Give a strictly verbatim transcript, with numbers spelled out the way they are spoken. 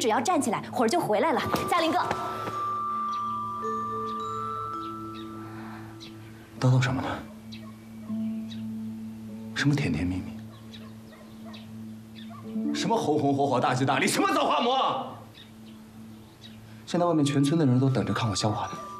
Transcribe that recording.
只要站起来，会儿就回来了。嘉林哥， 叨叨什么呢？什么甜甜蜜蜜？什么红红火火、大吉大利？什么造化魔？现在外面全村的人都等着看我笑话呢。